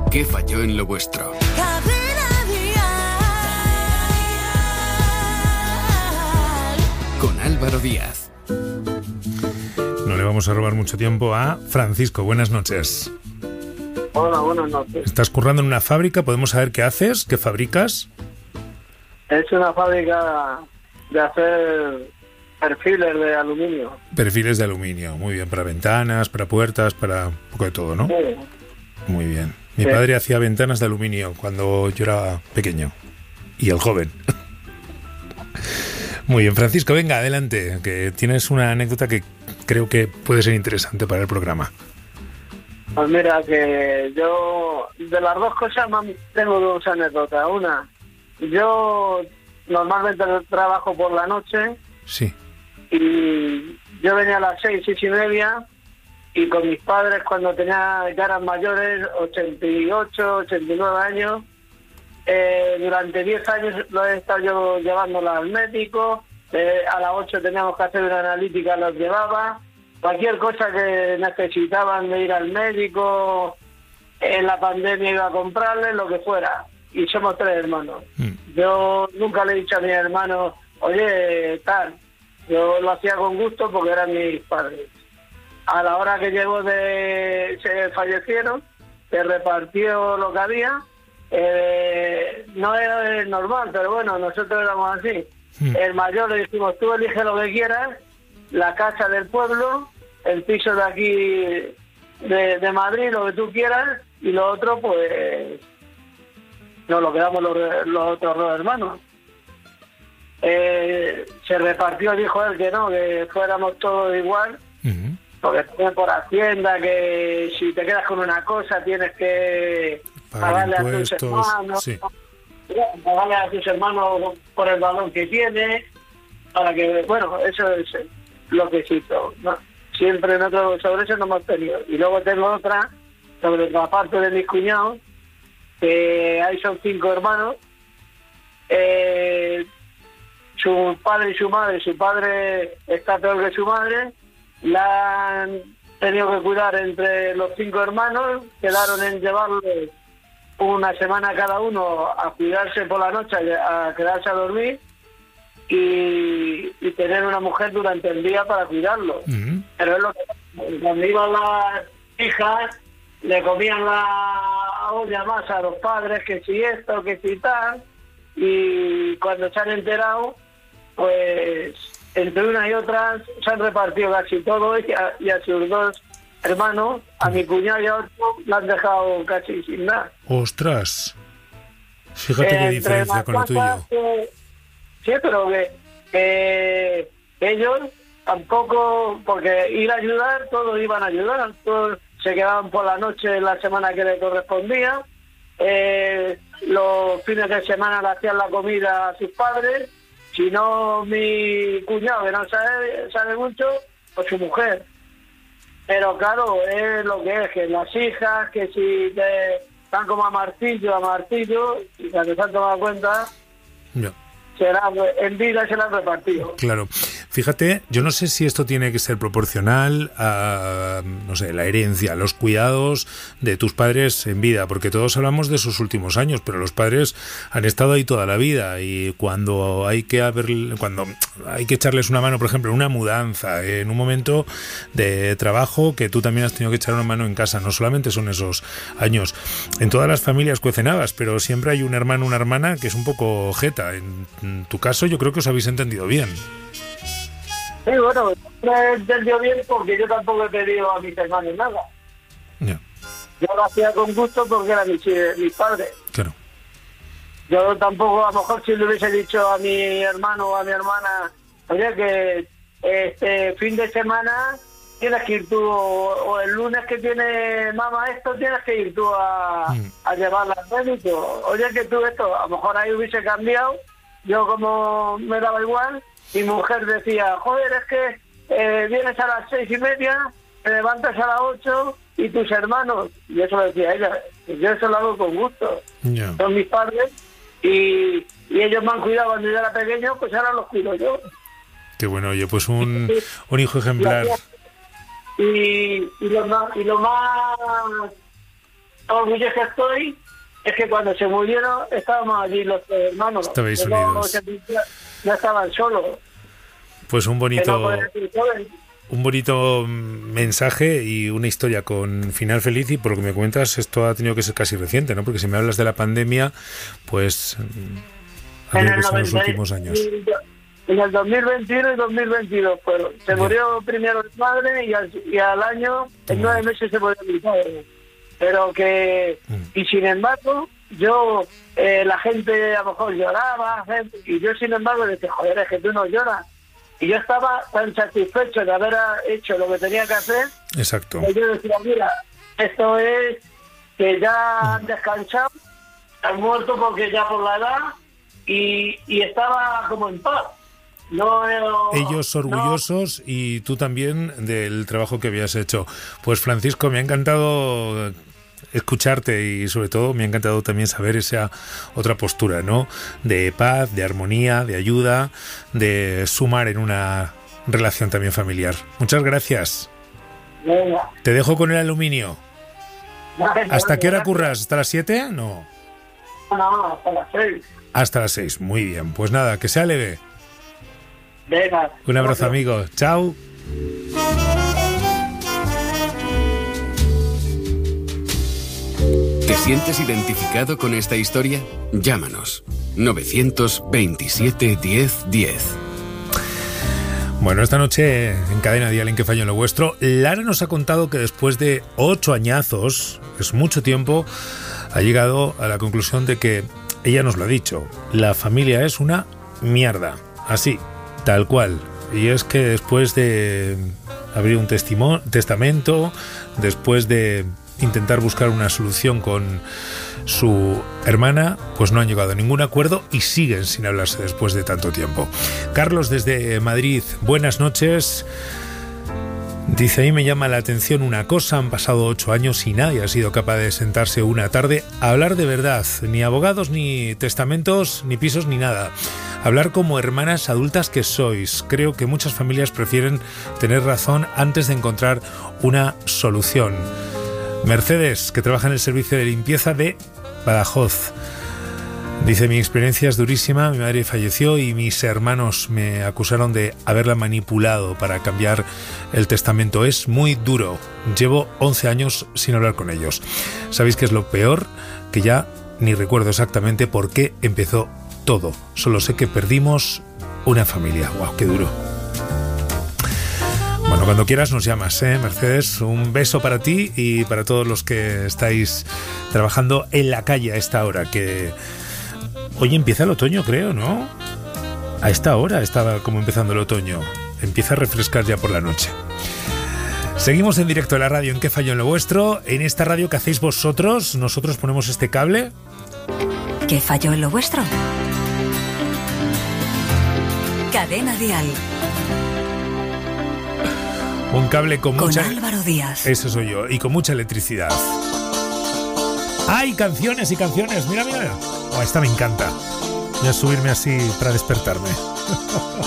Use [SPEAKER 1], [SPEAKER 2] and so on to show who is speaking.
[SPEAKER 1] ¿Qué falló en lo vuestro? Con Álvaro Díaz.
[SPEAKER 2] No le vamos a robar mucho tiempo a Francisco. Buenas noches.
[SPEAKER 3] Hola, buenas noches.
[SPEAKER 2] ¿Estás currando en una fábrica? ¿Podemos saber qué haces? ¿Qué fabricas?
[SPEAKER 3] Es una fábrica de hacer perfiles de aluminio.
[SPEAKER 2] Perfiles de aluminio. Muy bien. Para ventanas, para puertas, para un poco de todo, ¿no?
[SPEAKER 3] Sí.
[SPEAKER 2] Muy bien. Mi padre hacía ventanas de aluminio cuando yo era pequeño. Y el joven. Muy bien, Francisco, venga, adelante, que tienes una anécdota que creo que puede ser interesante para el programa.
[SPEAKER 3] Pues mira, que yo de las dos cosas tengo dos anécdotas. Una, yo normalmente trabajo por la noche.
[SPEAKER 2] Sí.
[SPEAKER 3] Y yo venía a las 6:30 y con mis padres cuando tenía ya eran mayores, 88, 89 años. Durante 10 años lo he estado yo llevándola al médico. A las 8 teníamos que hacer una analítica, los llevaba. Cualquier cosa que necesitaban de ir al médico, en la pandemia iba a comprarles, lo que fuera. Y somos 3 hermanos. Yo nunca le he dicho a mis hermanos, oye, tal. Yo lo hacía con gusto porque eran mis padres. A la hora que llegó se fallecieron, se repartió lo que había. No era normal, pero bueno, nosotros éramos así. El mayor le dijimos, tú elige lo que quieras, la casa del pueblo, el piso de aquí de Madrid, lo que tú quieras, y lo otro pues nos lo quedamos los otros 2 hermanos. Se repartió, dijo él que no, que fuéramos todos igual, porque por Hacienda que si te quedas con una cosa tienes que pagarle a tus hermanos,
[SPEAKER 2] sí.
[SPEAKER 3] Pagarle a tus hermanos por el valor que tiene, para que, bueno, eso es lo que cito, ¿no? Siempre nosotros sobre eso no hemos tenido. Y luego tengo otra sobre la parte de mis cuñados, que ahí son 5 hermanos, su padre y su madre. Su padre está peor que su madre, la han tenido que cuidar entre los 5 hermanos, quedaron en llevarle una semana cada uno a cuidarse por la noche, a quedarse a dormir y tener una mujer durante el día para cuidarlo. Pero es lo que cuando iban las hijas le comían la olla más a los padres, que si esto, que si tal, y cuando se han enterado, pues entre una y otra se han repartido casi todo, y a sus 2 hermanos, a mi cuñado y a otro, la han dejado casi sin nada.
[SPEAKER 2] ¡Ostras! Fíjate qué diferencia con lo tuyo.
[SPEAKER 3] Sí, pero que ellos tampoco, porque ir a ayudar, todos iban a ayudar, todos se quedaban por la noche la semana que le correspondía, los fines de semana le hacían la comida a sus padres, si no mi cuñado, que no sabe mucho, pues su mujer. Pero claro, es lo que es, que las hijas, que si te están como a martillo, y cuando se han tomado cuenta,
[SPEAKER 2] no.
[SPEAKER 3] En vida se la han repartido.
[SPEAKER 2] Claro. Fíjate, yo no sé si esto tiene que ser proporcional a, no sé, la herencia, los cuidados de tus padres en vida, porque todos hablamos de sus últimos años, pero los padres han estado ahí toda la vida, y cuando hay que echarles una mano, por ejemplo, en una mudanza, en un momento de trabajo, que tú también has tenido que echar una mano en casa, no solamente son esos años. En todas las familias cuecen habas, pero siempre hay un hermano, una hermana que es un poco jeta. En tu caso yo creo que os habéis entendido bien.
[SPEAKER 3] Sí, bueno, me he entendido bien porque yo tampoco he pedido a mis hermanos nada.
[SPEAKER 2] Yeah.
[SPEAKER 3] Yo lo hacía con gusto porque eran mis padres.
[SPEAKER 2] Claro.
[SPEAKER 3] Yo tampoco, a lo mejor si le hubiese dicho a mi hermano o a mi hermana, oye, que este fin de semana tienes que ir tú, o el lunes que tiene mamá esto, tienes que ir tú a llevarla al médico. Oye, que tú esto, a lo mejor ahí hubiese cambiado. Yo como me daba igual, mi mujer decía, joder, es que vienes a las 6:30, te levantas a las 8 y tus hermanos, y eso lo decía ella, yo eso lo hago con gusto.
[SPEAKER 2] Yeah.
[SPEAKER 3] Son mis padres y ellos me han cuidado cuando yo era pequeño, pues ahora los cuido yo.
[SPEAKER 2] Qué bueno, oye, pues un hijo ejemplar.
[SPEAKER 3] Y lo más orgulloso que estoy es que cuando se murieron estábamos allí los hermanos.
[SPEAKER 2] Estabais unidos.
[SPEAKER 3] No estaban solos.
[SPEAKER 2] Pues un bonito mensaje y una historia con final feliz, y por lo que me cuentas esto ha tenido que ser casi reciente, ¿no? Porque si me hablas de la pandemia, pues ha tenido que ser en los últimos años.
[SPEAKER 3] En el 2021 y 2022 fueron. Se murió primero el padre y al año, en 9 meses se murió mi padre. Pero que... Y sin embargo, yo... la gente a lo mejor lloraba, y yo sin embargo decía, joder, es que tú no lloras. Y yo estaba tan satisfecho de haber hecho lo que tenía que hacer.
[SPEAKER 2] Exacto.
[SPEAKER 3] Que yo decía, mira, esto es que ya han descansado, han muerto porque ya por la edad, y estaba como en paz.
[SPEAKER 2] Ellos orgullosos y tú también del trabajo que habías hecho. Pues Francisco, me ha encantado escucharte y sobre todo me ha encantado también saber esa otra postura, ¿no? De paz, de armonía, de ayuda, de sumar en una relación también familiar. Muchas gracias.
[SPEAKER 3] Venga.
[SPEAKER 2] Te dejo con el aluminio.
[SPEAKER 3] Vale,
[SPEAKER 2] ¿Hasta qué hora curras? ¿Hasta las 7? No.
[SPEAKER 3] No, hasta las 6.
[SPEAKER 2] Hasta las 6, muy bien. Pues nada, que sea leve.
[SPEAKER 3] Venga.
[SPEAKER 2] Un abrazo, amigo. Chao.
[SPEAKER 1] ¿Te sientes identificado con esta historia? Llámanos. 927 10 10.
[SPEAKER 2] Bueno, esta noche en Cadena Dial en Que Fallo en lo Vuestro, Lara nos ha contado que después de 8 añazos, es mucho tiempo, ha llegado a la conclusión de que, ella nos lo ha dicho, la familia es una mierda. Así, tal cual. Y es que después de abrir un testamento, después de intentar buscar una solución con su hermana, pues no han llegado a ningún acuerdo y siguen sin hablarse después de tanto tiempo. Carlos desde Madrid, buenas noches. Dice, a mí me llama la atención una cosa, han pasado 8 años y nadie ha sido capaz de sentarse una tarde a hablar de verdad, ni abogados, ni testamentos, ni pisos, ni nada. Hablar como hermanas adultas que sois. Creo que muchas familias prefieren tener razón antes de encontrar una solución. Mercedes, que trabaja en el servicio de limpieza de Badajoz. Dice, mi experiencia es durísima, mi madre falleció y mis hermanos me acusaron de haberla manipulado para cambiar el testamento. Es muy duro. Llevo 11 años sin hablar con ellos. ¿Sabéis qué es lo peor? Que ya ni recuerdo exactamente por qué empezó todo. Solo sé que perdimos una familia. ¡Wow, qué duro! Bueno, cuando quieras nos llamas, Mercedes. Un beso para ti y para todos los que estáis trabajando en la calle a esta hora, que hoy empieza el otoño, creo, ¿no? A esta hora estaba como empezando el otoño. Empieza a refrescar ya por la noche. Seguimos en directo en la radio en Que Fallo en lo Vuestro. En esta radio que hacéis vosotros, nosotros ponemos este cable.
[SPEAKER 4] ¿Qué falló en lo vuestro? Cadena Dial.
[SPEAKER 2] Un cable con mucha...
[SPEAKER 4] Con Álvaro Díaz.
[SPEAKER 2] Eso soy yo. Y con mucha electricidad. ¡Ay, canciones y canciones! Mira, mira. Oh, esta me encanta. Voy a subirme así para despertarme.